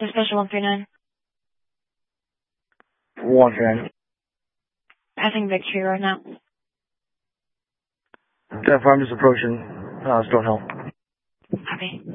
Dispatcher 139. 139. Passing Victory right now. 10-5, I'm just approaching Stone Hill. Copy.